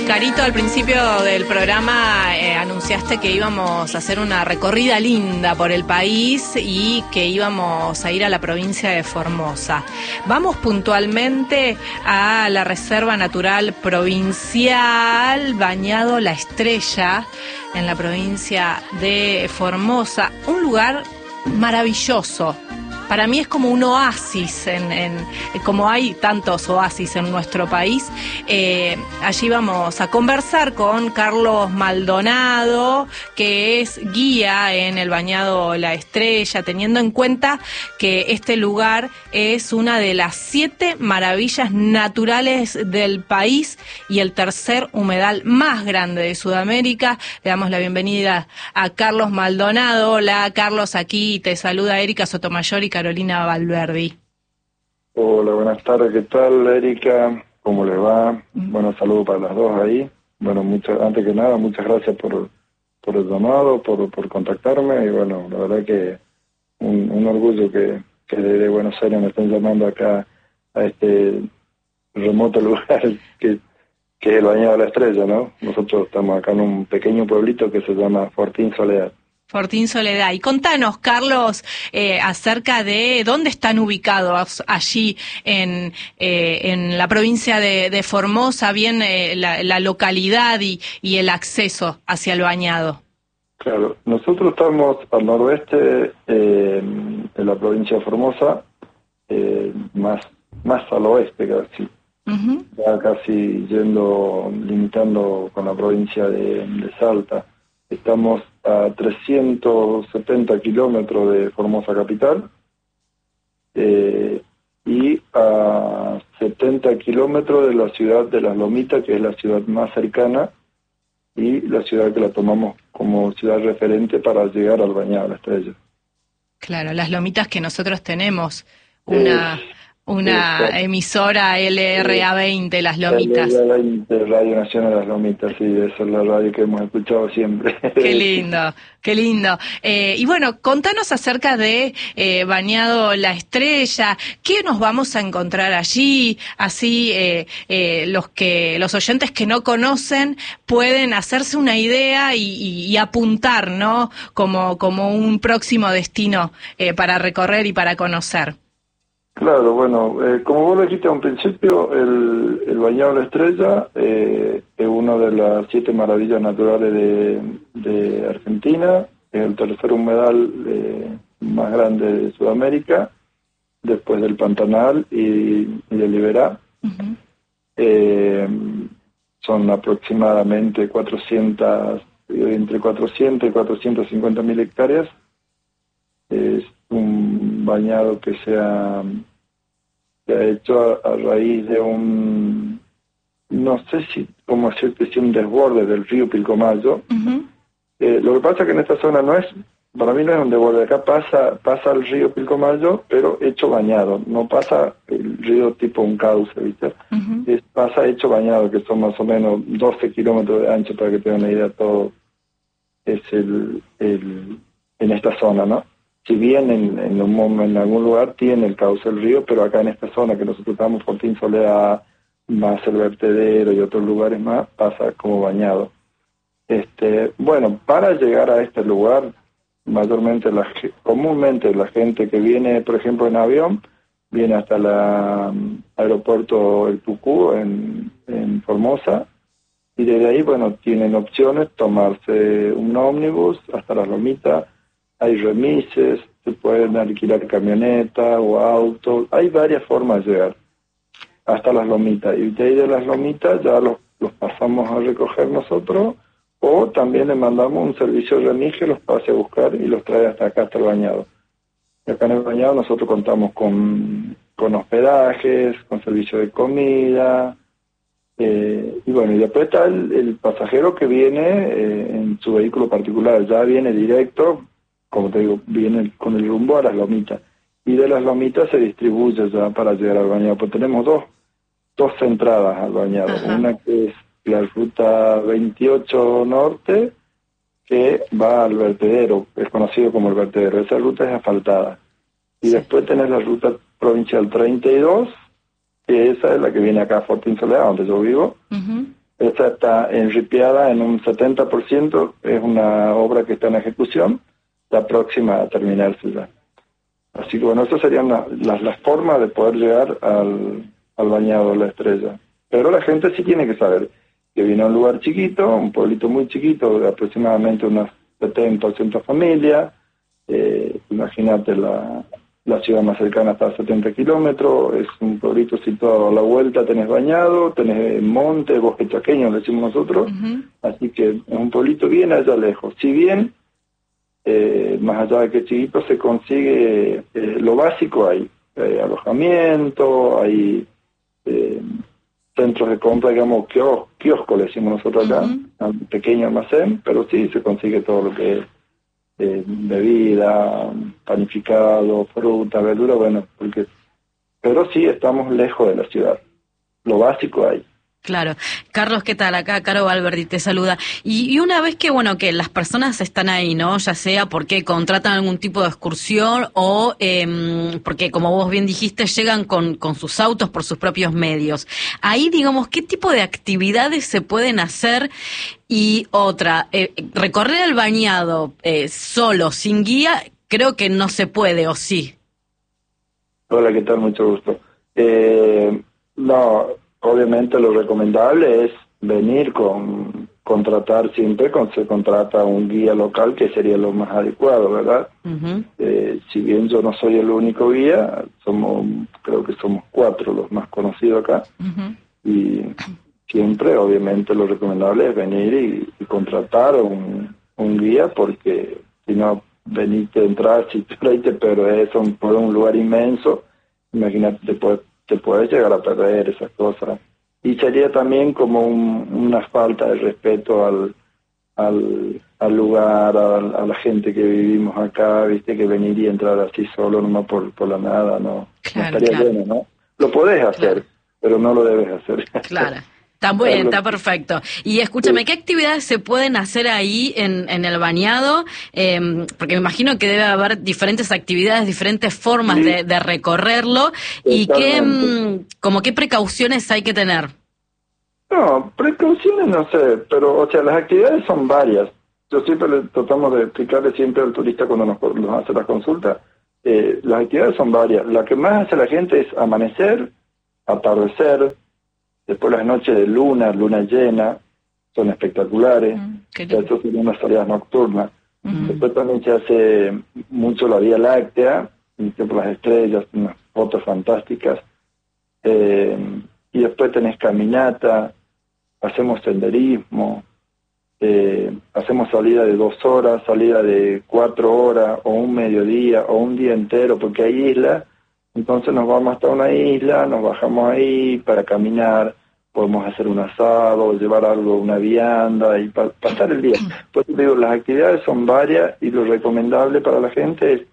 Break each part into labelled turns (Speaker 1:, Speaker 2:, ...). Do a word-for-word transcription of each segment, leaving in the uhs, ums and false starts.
Speaker 1: Carito, al principio del programa eh, anunciaste que íbamos a hacer una recorrida linda por el país y que íbamos a ir a la provincia de Formosa. Vamos puntualmente a la Reserva Natural Provincial Bañado La Estrella, en la provincia de Formosa. Un lugar maravilloso. Para mí es como un oasis, en, en, como hay tantos oasis en nuestro país. Eh, allí vamos a conversar con Carlos Maldonado, que es guía en el Bañado La Estrella, teniendo en cuenta que este lugar es una de las siete maravillas naturales del país y el tercer humedal más grande de Sudamérica. Le damos la bienvenida a Carlos Maldonado. Hola, Carlos, aquí te saluda Erika Sotomayor y Carolina Valverdi.
Speaker 2: Hola, buenas tardes, ¿qué tal, Erika? ¿Cómo le va? Mm. Bueno, saludos para las dos ahí. Bueno, muchas, antes que nada, muchas gracias por, por el llamado, por, por contactarme, y bueno, la verdad que un, un orgullo que, que desde Buenos Aires me estén llamando acá a este remoto lugar que, que es el Bañado de la Estrella, ¿no? Nosotros estamos acá en un pequeño pueblito que se llama Fortín Soledad.
Speaker 1: Fortín Soledad. Y contanos, Carlos, eh, acerca de dónde están ubicados allí en eh, en la provincia de, de Formosa, bien eh, la, la localidad y, y el acceso hacia el bañado.
Speaker 2: Claro, nosotros estamos al noroeste eh, de la provincia de Formosa, eh, más más al oeste casi, uh-huh. Ya casi yendo, limitando con la provincia de, de Salta. Estamos a trescientos setenta kilómetros de Formosa capital eh, y a setenta kilómetros de la ciudad de Las Lomitas, que es la ciudad más cercana y la ciudad que la tomamos como ciudad referente para llegar al Bañado de la Estrella.
Speaker 1: Claro, Las Lomitas, que nosotros tenemos una... Eh, Una sí, emisora L R A veinte, Las Lomitas.
Speaker 2: L R A veinte, Radio Nacional Las Lomitas, sí, esa es la radio que hemos escuchado siempre.
Speaker 1: Qué lindo, qué lindo. Eh, y bueno, contanos acerca de eh, Bañado La Estrella, ¿qué nos vamos a encontrar allí? Así eh, eh, los que los oyentes que no conocen pueden hacerse una idea y, y, y apuntar, ¿no? Como, como un próximo destino eh, para recorrer y para conocer.
Speaker 2: Claro, bueno, eh, como vos lo dijiste a un principio, el, el Bañado de la Estrella eh, es una de las siete maravillas naturales de, de Argentina, es el tercer humedal eh, más grande de Sudamérica, después del Pantanal y, y del Iberá. Uh-huh. Eh, son aproximadamente cuatrocientas, entre cuatrocientas y cuatrocientas cincuenta mil hectáreas. Es un bañado que se ha, se ha hecho a, a raíz de un, no sé si, como decirte, si un desborde del río Pilcomayo. Uh-huh. Eh, lo que pasa es que en esta zona no es, para mí no es un desborde, acá pasa pasa el río Pilcomayo, pero hecho bañado, no pasa el río tipo un cauce, ¿viste? Uh-huh. Es, pasa hecho bañado, que son más o menos doce kilómetros de ancho, para que tengan una idea, todo es el, el en esta zona, ¿no? Si bien en, en, un, en algún lugar tiene el cauce del río, pero acá en esta zona que nosotros estamos, Fortín Soledad, más el vertedero y otros lugares más, pasa como bañado. Este, bueno, para llegar a este lugar, mayormente, la, comúnmente la gente que viene, por ejemplo, en avión, viene hasta el um, aeropuerto El Tucú, en, en Formosa, y desde ahí, bueno, tienen opciones, tomarse un ómnibus hasta Las Lomitas. Hay remises, se pueden alquilar camioneta o auto, hay varias formas de llegar hasta Las Lomitas, y de ahí de Las Lomitas ya los, los pasamos a recoger nosotros, o también le mandamos un servicio de remis que los pase a buscar y los trae hasta acá, hasta el Bañado. Y acá en el Bañado nosotros contamos con, con hospedajes, con servicio de comida, eh, y bueno, y después está el, el pasajero que viene eh, en su vehículo particular, ya viene directo, como te digo, viene con el rumbo a Las Lomitas, y de Las Lomitas se distribuye ya para llegar al Bañado, pues tenemos dos dos entradas al Bañado. Ajá. Una que es la ruta veintiocho norte, que va al vertedero, es conocido como el vertedero, esa ruta es asfaltada, y sí. Después tenés la ruta provincial treinta y dos, que esa es la que viene acá a Fortín Soledad, donde yo vivo, uh-huh. esta está enripiada en un setenta por ciento, es una obra que está en ejecución, la próxima a terminarse ya. Así que bueno, esas serían la, las, las formas de poder llegar al, al bañado de la Estrella. Pero la gente sí tiene que saber que viene a un lugar chiquito, un pueblito muy chiquito, de aproximadamente unas setenta, ochenta familias. Eh, imagínate, la, la ciudad más cercana está a setenta kilómetros, es un pueblito situado a la vuelta, tenés bañado, tenés monte, bosque chaqueño, le decimos nosotros, uh-huh. Así que es un pueblito bien allá lejos. Si bien, eh, más allá de que chiquito, se consigue eh, lo básico, hay eh, alojamiento, hay eh, centros de compra, digamos, kios, kiosco, le decimos nosotros acá, uh-huh. Un pequeño almacén, pero sí se consigue todo lo que es Eh, bebida, panificado, fruta, verdura, bueno, porque, pero sí estamos lejos de la ciudad. Lo básico hay.
Speaker 3: Claro. Carlos, ¿qué tal? Acá Caro Valverdi te saluda. Y, y una vez que, bueno, que las personas están ahí, ¿no? Ya sea porque contratan algún tipo de excursión o eh, porque, como vos bien dijiste, llegan con, con sus autos por sus propios medios. Ahí, digamos, ¿qué tipo de actividades se pueden hacer? Y otra, eh, recorrer el bañado eh, solo, sin guía, creo que no se puede, ¿o sí?
Speaker 2: Hola, ¿qué tal? Mucho gusto. Eh, no... Obviamente lo recomendable es venir con, contratar siempre, con, se contrata un guía local que sería lo más adecuado, ¿verdad? Uh-huh. Eh, si bien yo no soy el único guía, somos, creo que somos cuatro los más conocidos acá, uh-huh. Y siempre obviamente lo recomendable es venir y, y contratar un, un guía, porque si no veniste a entrar, si te pero es un, por un lugar inmenso, imagínate, te puedes te puedes llegar a perder esas cosas. Y sería también como un, una falta de respeto al al, al lugar, a, a la gente que vivimos acá, viste, que venir y entrar así solo nomás por, por la nada, no,
Speaker 3: claro,
Speaker 2: no estaría
Speaker 3: claro.
Speaker 2: bueno, ¿no? Lo podés hacer, claro, pero no lo debes hacer.
Speaker 3: Claro. Está bien, está perfecto. Y escúchame, ¿qué actividades se pueden hacer ahí en, en el bañado? Eh, porque me imagino que debe haber diferentes actividades, diferentes formas sí. de, de recorrerlo. ¿Y qué, como qué precauciones hay que tener?
Speaker 2: No, precauciones no sé, pero, o sea, las actividades son varias. Yo siempre le, tratamos de explicarle siempre al turista cuando nos, nos hace la consulta, eh, las actividades son varias. La que más hace la gente es amanecer, atardecer, después las noches de luna, luna llena, son espectaculares. Mm, Estas son unas salidas nocturnas. Mm. Después también se hace mucho la Vía Láctea, por las estrellas, unas fotos fantásticas. Eh, y después tenés caminata, hacemos senderismo, eh, hacemos salida de dos horas, salida de cuatro horas, o un mediodía, o un día entero, porque hay islas. Entonces nos vamos hasta una isla, nos bajamos ahí para caminar, podemos hacer un asado, llevar algo, una vianda y pa- pasar el día. Pues te digo, las actividades son varias y lo recomendable para la gente es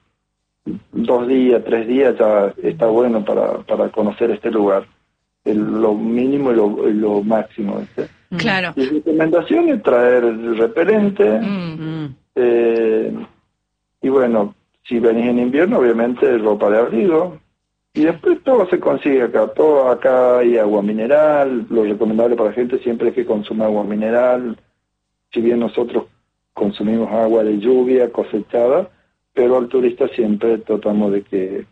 Speaker 2: dos días, tres días ya está bueno para, para conocer este lugar. El, lo mínimo y lo, y lo máximo. ¿sí?
Speaker 3: Claro.
Speaker 2: Y recomendación es traer el repelente, mm-hmm. eh, y bueno, si venís en invierno, obviamente ropa de abrigo. Y después todo se consigue acá, todo acá hay agua mineral, lo recomendable para la gente siempre es que consuma agua mineral, si bien nosotros consumimos agua de lluvia cosechada, pero al turista siempre tratamos de que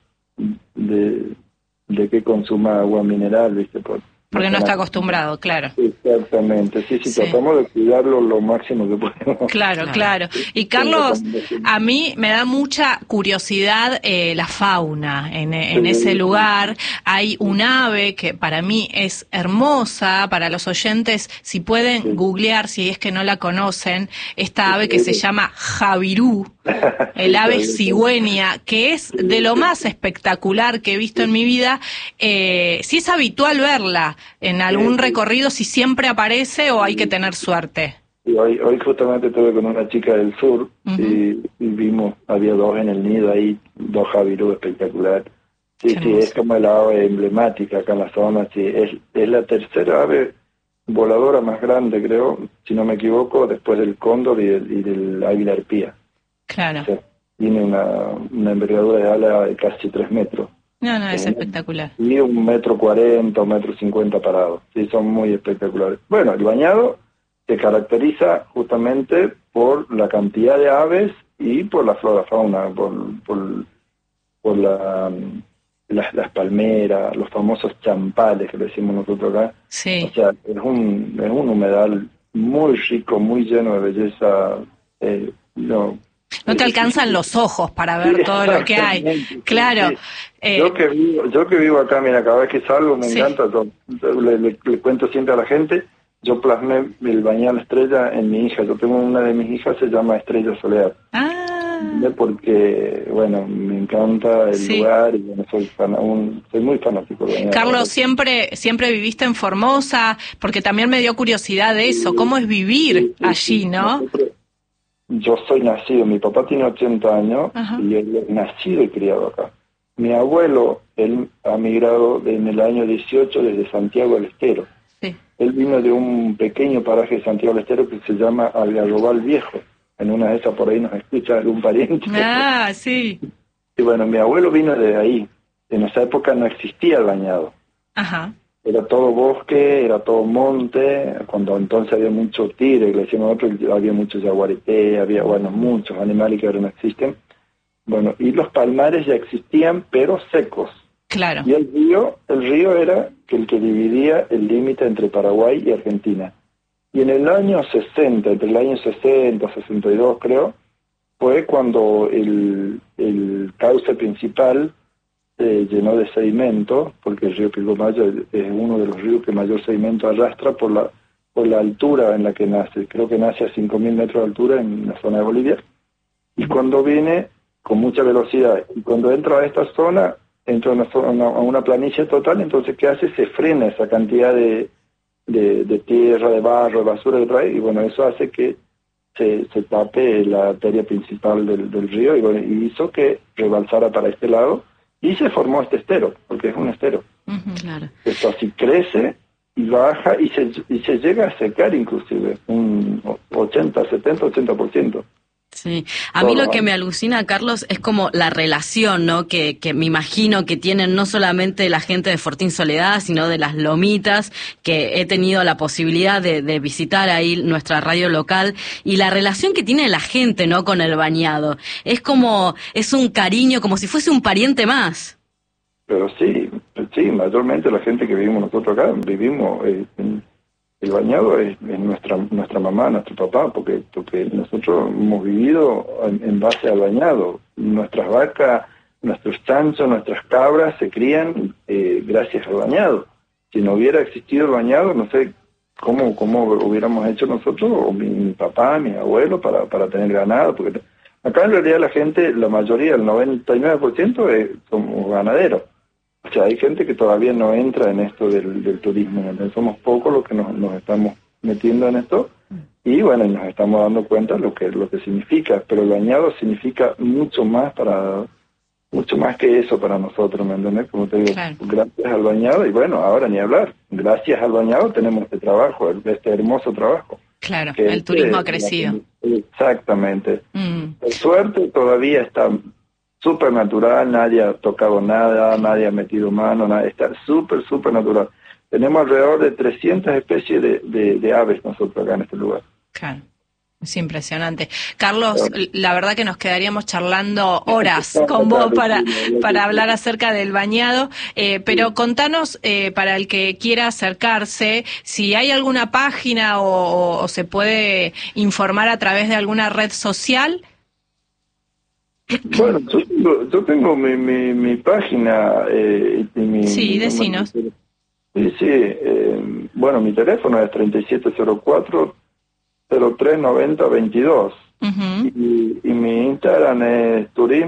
Speaker 2: de, de que consuma agua mineral, ¿viste? Por,
Speaker 1: Porque no está acostumbrado, claro.
Speaker 2: Exactamente, sí, sí, sí, tratamos de cuidarlo lo máximo que podemos.
Speaker 1: Claro, claro. Y Carlos, a mí me da mucha curiosidad eh, la fauna en, en sí. ese lugar. Hay un ave que para mí es hermosa, para los oyentes, si pueden sí. googlear, si es que no la conocen, esta ave que se llama javirú, el ave cigüeña, que es de lo más espectacular que he visto en mi vida. Eh, si es habitual verla en algún recorrido, si siempre aparece o hay que tener suerte.
Speaker 2: Y hoy, hoy justamente estuve con una chica del sur uh-huh. y, y vimos, había dos en el nido ahí, dos javirú espectacular. Sí, Qué sí, hermoso. Es como la ave emblemática acá en la zona, sí, es, es la tercera ave voladora más grande, creo, si no me equivoco, después del cóndor y del, y del águila arpía.
Speaker 1: Claro.
Speaker 2: O sea, tiene una, una envergadura de ala de casi tres metros.
Speaker 1: No, no, es
Speaker 2: eh,
Speaker 1: espectacular.
Speaker 2: Y un metro cuarenta, un metro cincuenta parados. Sí, son muy espectaculares. Bueno, el bañado se caracteriza justamente por la cantidad de aves y por la flora fauna, por, por, por la, las, las palmeras, los famosos champales que le decimos nosotros acá.
Speaker 1: Sí.
Speaker 2: O sea, es un, es un humedal muy rico, muy lleno de belleza. Eh, no,
Speaker 1: No te
Speaker 2: eh,
Speaker 1: alcanzan los ojos para ver
Speaker 2: sí,
Speaker 1: todo lo que hay.
Speaker 2: exactamente,
Speaker 1: Claro.
Speaker 2: sí.
Speaker 1: Eh,
Speaker 2: Yo que vivo, yo que vivo acá, mira, cada vez que salgo me
Speaker 1: Sí.
Speaker 2: encanta, yo- yo le, le- le cuento siempre a la gente, yo plasmé el bañar la estrella en mi hija, yo tengo una de mis hijas, se llama Estrella Solear,
Speaker 1: ah,
Speaker 2: ¿entendés? Porque, bueno, me encanta el
Speaker 1: Sí.
Speaker 2: lugar y bueno, soy, fan, un, soy muy fanático de bañar.
Speaker 1: Carlos, siempre, siempre viviste en Formosa, porque también me dio curiosidad de eso, cómo es vivir allí, ¿no?
Speaker 2: Nosotros- Yo soy nacido, mi papá tiene ochenta años
Speaker 1: Ajá.
Speaker 2: y él es nacido y criado acá. Mi abuelo, él ha migrado en el año dieciocho desde Santiago del Estero.
Speaker 1: Sí.
Speaker 2: Él vino de un pequeño paraje de Santiago del Estero que se llama Algarrobal Viejo. En una de esas por ahí nos escucha algún pariente.
Speaker 1: Ah, sí.
Speaker 2: Y bueno, mi abuelo vino de ahí. En esa época no existía el bañado.
Speaker 1: Ajá.
Speaker 2: Era todo bosque, era todo monte, cuando entonces había mucho tigre, le decíamos nosotros, había mucho yaguareté, había, bueno, muchos animales que ahora no existen. Bueno, y los palmares ya existían, pero secos.
Speaker 1: Claro.
Speaker 2: Y el río, el río era el que dividía el límite entre Paraguay y Argentina. Y en el año sesenta, entre el año sesenta, sesenta y dos creo, fue cuando el, el cauce principal se llenó de sedimento, porque el río Pilcomayo es uno de los ríos que mayor sedimento arrastra por la por la altura en la que nace. Creo que nace a cinco mil metros de altura en la zona de Bolivia. Y cuando viene con mucha velocidad, y cuando entra a esta zona, entra a una, zona, a una planicie total, entonces ¿qué hace? Se frena esa cantidad de, de, de tierra, de barro, de basura que trae, y bueno, eso hace que se, se tape la arteria principal del, del río, y bueno, y hizo que rebalsara para este lado, y se formó este estero, porque es un estero.
Speaker 1: Ujú.
Speaker 3: Claro.
Speaker 2: Esto así crece y baja y se, y se llega a secar inclusive, un ochenta, setenta, ochenta por ciento.
Speaker 3: Sí, a mí
Speaker 2: Todo
Speaker 3: lo que
Speaker 2: mal.
Speaker 3: me alucina, Carlos, es como la relación, ¿no? Que, que me imagino que tienen no solamente la gente de Fortín Soledad, sino de las Lomitas, que he tenido la posibilidad de, de visitar ahí nuestra radio local, y la relación que tiene la gente, ¿no? Con el bañado. Es como, es un cariño, como si fuese un pariente más.
Speaker 2: Pero sí, sí, mayormente la gente que vivimos nosotros acá, vivimos, eh, en- el bañado es, es nuestra nuestra mamá, nuestro papá, porque porque nosotros hemos vivido en, en base al bañado. Nuestras vacas, nuestros chanchos, nuestras cabras se crían eh, gracias al bañado. Si no hubiera existido el bañado, no sé cómo cómo hubiéramos hecho nosotros, o mi, mi papá, mi abuelo, para, para tener ganado, porque acá en realidad la gente, la mayoría, el noventa y nueve por ciento es, somos ganaderos. O sea, hay gente que todavía no entra en esto del, del turismo, entonces somos pocos los que nos, nos estamos metiendo en esto y bueno, nos estamos dando cuenta lo que lo que significa, pero el bañado significa mucho más para mucho más que eso para nosotros, ¿me entiendes? Como te digo,
Speaker 1: Claro.
Speaker 2: gracias al bañado y bueno, ahora ni hablar, gracias al bañado tenemos este trabajo, este hermoso trabajo.
Speaker 1: Claro,
Speaker 2: que
Speaker 1: el
Speaker 2: es
Speaker 1: turismo
Speaker 2: de-
Speaker 1: ha crecido.
Speaker 2: Exactamente.
Speaker 1: Mm.
Speaker 2: Por suerte todavía está súper natural, nadie ha tocado nada, nadie ha metido mano, nada, está súper, súper natural. Tenemos alrededor de trescientas especies de, de, de aves nosotros acá en este lugar.
Speaker 1: Claro. Es impresionante. Carlos, la verdad que nos quedaríamos charlando horas con vos para, para hablar acerca del bañado, eh, pero contanos, eh, para el que quiera acercarse, si hay alguna página o, o, o se puede informar a través de alguna red social.
Speaker 2: Bueno, yo tengo, yo tengo mi, mi, mi página eh, y mi...
Speaker 1: Sí, decinos.
Speaker 2: Sí, sí. Eh, bueno, mi teléfono es treinta y siete cero cuatro cero tres noventa veintidós.
Speaker 1: Uh-huh.
Speaker 2: Y, y mi Instagram es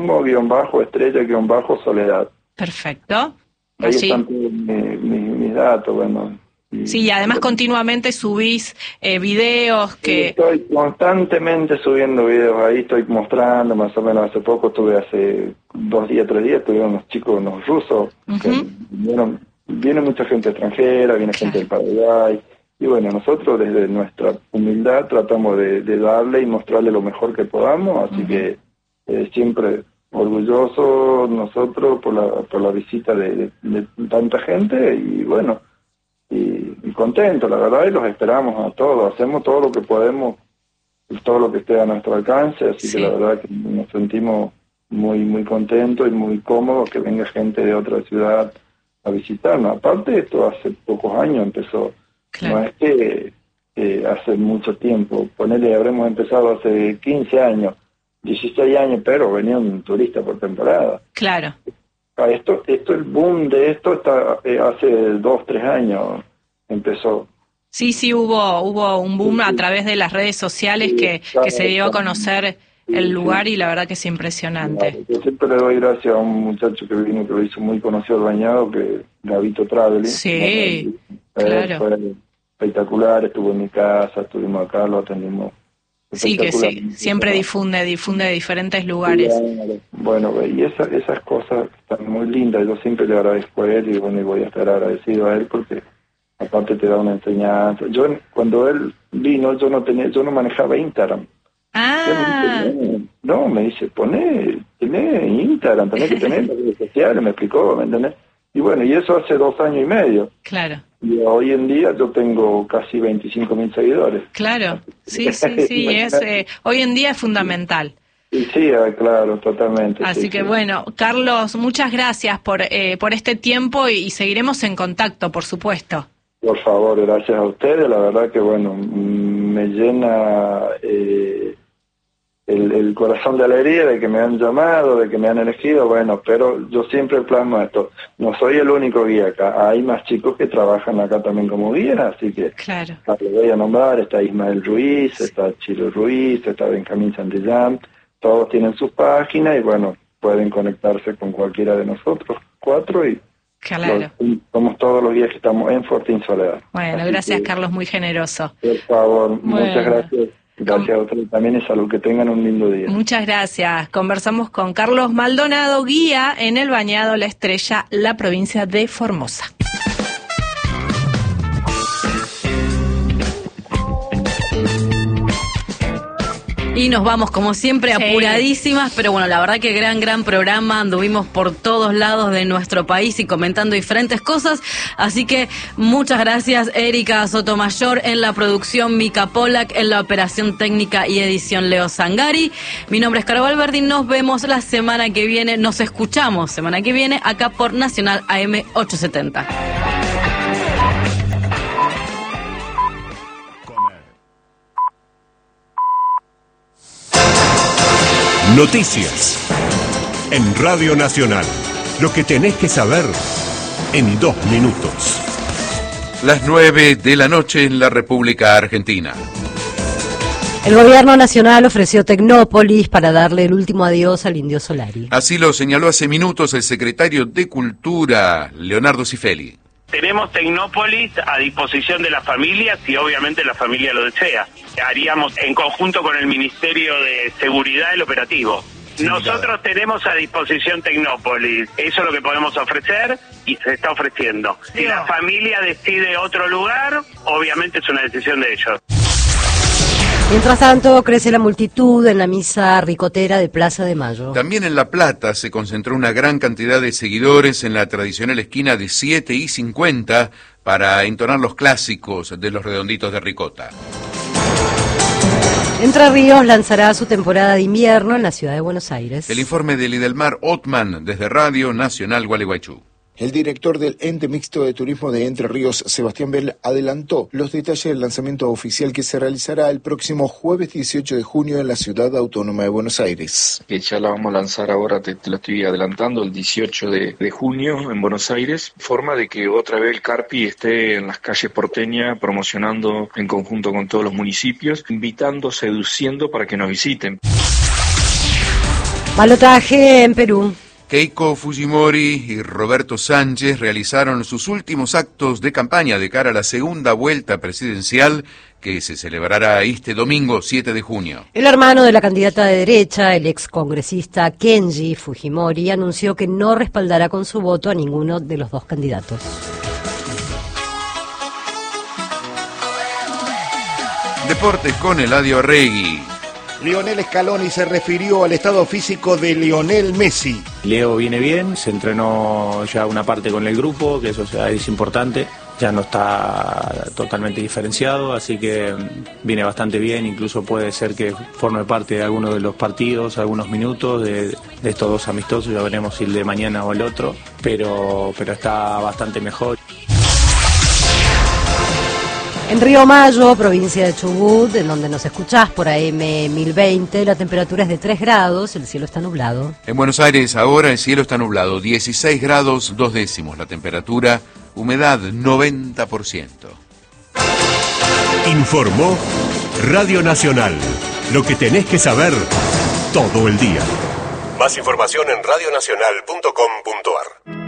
Speaker 2: turismo-estrella-soledad.
Speaker 1: Perfecto.
Speaker 2: Ahí
Speaker 1: Así.
Speaker 2: están todos mis, mis, mis datos, bueno. Y,
Speaker 1: Sí, y además continuamente subís eh, videos que...
Speaker 2: Estoy constantemente subiendo videos ahí, estoy mostrando, más o menos hace poco estuve, hace dos días, tres días, estuvieron unos chicos, unos rusos,
Speaker 1: Ujú.
Speaker 2: que vinieron, viene mucha gente extranjera, viene gente del Paraguay, y bueno, nosotros desde nuestra humildad tratamos de, de darle y mostrarle lo mejor que podamos, así
Speaker 1: Ujú.
Speaker 2: que eh, siempre orgullosos nosotros por la, por la visita de, de, de tanta gente y bueno, y, y contentos, la verdad, y los esperamos a todos, hacemos todo lo que podemos, todo lo que esté a nuestro alcance, así sí. que la verdad que nos sentimos muy muy contentos y muy cómodos que venga gente de otra ciudad a visitarnos. Aparte, esto hace pocos años empezó, claro. no es que eh, hace mucho tiempo, ponele, habremos empezado hace quince años, dieciséis años, pero venía un turista por temporada.
Speaker 1: Claro.
Speaker 2: Ah, esto, esto el boom de esto está eh, hace dos, tres años empezó.
Speaker 1: Sí, sí, hubo hubo un boom a través de las redes sociales sí, que, claro, que se dio a conocer sí, el lugar sí. y la verdad que es impresionante.
Speaker 2: Claro, yo siempre le doy gracias a un muchacho que vino, que lo hizo muy conocido el bañado, que Gavito Traveling.
Speaker 1: Sí,
Speaker 2: bueno,
Speaker 1: claro.
Speaker 2: Fue espectacular, estuvo en mi casa, estuvimos acá, lo atendimos.
Speaker 1: Sí, que sí, siempre difunde, difunde de diferentes lugares.
Speaker 2: Bueno, y esa, esas cosas están muy lindas, yo siempre le agradezco a él y bueno, y voy a estar agradecido a él porque aparte te da una enseñanza. Yo cuando él vino, yo no tenía, yo no manejaba Instagram.
Speaker 1: Ah.
Speaker 2: Me dice, no, me dice, poné, tenés Instagram, tenés que tener las redes sociales, me explicó, ¿me entendés? Y bueno, y eso hace dos años y medio.
Speaker 1: Claro.
Speaker 2: Y hoy en día yo tengo casi veinticinco mil seguidores.
Speaker 1: Claro, sí, sí, sí, es, eh, hoy en día es fundamental.
Speaker 2: Sí, sí, claro, totalmente.
Speaker 1: Así
Speaker 2: sí,
Speaker 1: que
Speaker 2: sí.
Speaker 1: bueno, Carlos, muchas gracias por eh, por este tiempo y, y seguiremos en contacto, por supuesto.
Speaker 2: Por favor, gracias a ustedes, la verdad que bueno, me llena eh, el, el corazón de alegría de que me han llamado, de que me han elegido, bueno, pero yo siempre plasmo esto, no soy el único guía acá, hay más chicos que trabajan acá también como guías, así que
Speaker 1: claro.
Speaker 2: les voy a nombrar, está Ismael Ruiz, está Chilo Ruiz, está Benjamín Santillán, todos tienen sus páginas y bueno, pueden conectarse con cualquiera de nosotros, cuatro, y
Speaker 1: claro.
Speaker 2: los, somos todos los guías que estamos en Fortín Soledad.
Speaker 1: Bueno, así gracias que, Carlos, muy generoso.
Speaker 2: Por favor,
Speaker 1: bueno.
Speaker 2: muchas gracias. Gracias a ustedes también y salud, que tengan un lindo día.
Speaker 1: Muchas gracias. Conversamos con Carlos Maldonado, guía en el Bañado La Estrella, la provincia de Formosa.
Speaker 3: Y nos vamos, como siempre,
Speaker 1: sí.
Speaker 3: apuradísimas, pero bueno, la verdad que gran, gran programa, anduvimos por todos lados de nuestro país y comentando diferentes cosas, así que muchas gracias, Erika Sotomayor en la producción, Mica Polak en la operación técnica y edición, Leo Zangari. Mi nombre es Caro Valverdi, nos vemos la semana que viene, nos escuchamos semana que viene acá por Nacional A M ochocientos setenta.
Speaker 4: Noticias en Radio Nacional. Lo que tenés que saber en dos minutos.
Speaker 5: Las nueve de la noche en la República Argentina.
Speaker 6: El gobierno nacional ofreció Tecnópolis para darle el último adiós al Indio Solari.
Speaker 5: Así lo señaló hace minutos el secretario de Cultura, Leonardo Cifelli.
Speaker 7: Tenemos Tecnópolis a disposición de las familias y obviamente la familia lo desea. Haríamos en conjunto con el Ministerio de Seguridad el operativo. Sí, Nosotros claro. tenemos a disposición Tecnópolis, eso es lo que podemos ofrecer y se está ofreciendo. Si sí, la familia decide otro lugar, obviamente es una decisión de ellos.
Speaker 6: Mientras tanto, crece la multitud en la misa ricotera de Plaza de Mayo.
Speaker 5: También en La Plata se concentró una gran cantidad de seguidores en la tradicional esquina de siete y cincuenta para entonar los clásicos de los redonditos de ricota.
Speaker 6: Entre Ríos lanzará su temporada de invierno en la ciudad de Buenos Aires.
Speaker 5: El informe de Lidelmar Ottman desde Radio Nacional Gualeguaychú.
Speaker 8: El director del Ente Mixto de Turismo de Entre Ríos, Sebastián Bell, adelantó los detalles del lanzamiento oficial que se realizará el próximo jueves dieciocho de junio en la Ciudad Autónoma de Buenos Aires.
Speaker 9: Que ya la vamos a lanzar ahora, te, te lo estoy adelantando, el dieciocho de, de junio en Buenos Aires. Forma de que otra vez el Carpi esté en las calles porteñas promocionando en conjunto con todos los municipios, invitando, seduciendo para que nos visiten.
Speaker 6: Balotaje en Perú.
Speaker 5: Keiko Fujimori y Roberto Sánchez realizaron sus últimos actos de campaña de cara a la segunda vuelta presidencial que se celebrará este domingo siete de junio.
Speaker 6: El hermano de la candidata de derecha, el excongresista Kenji Fujimori, anunció que no respaldará con su voto a ninguno de los dos candidatos.
Speaker 5: Deportes con Eladio Arregui.
Speaker 10: Lionel Scaloni se refirió al estado físico de Lionel Messi.
Speaker 11: Leo viene bien, se entrenó ya una parte con el grupo, que eso es importante. Ya no está totalmente diferenciado, así que viene bastante bien, incluso puede ser que forme parte de alguno de los partidos, algunos minutos de, de estos dos amistosos, ya veremos si el de mañana o el otro, pero, pero está bastante mejor.
Speaker 6: En Río Mayo, provincia de Chubut, en donde nos escuchás por A M mil veinte, la temperatura es de tres grados, el cielo está nublado.
Speaker 5: En Buenos Aires ahora el cielo está nublado, dieciséis grados dos décimos la temperatura, humedad noventa por ciento.
Speaker 4: Informó Radio Nacional, lo que tenés que saber todo el día. Más información en radionacional punto com punto ar.